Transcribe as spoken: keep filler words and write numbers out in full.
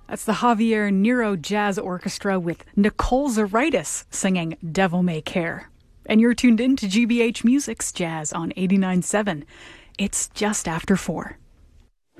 That's the Javier Nero Jazz Orchestra with Nicole Zaritis singing Devil May Care. And you're tuned in to G B H Music's Jazz on eighty-nine point seven. It's just after four.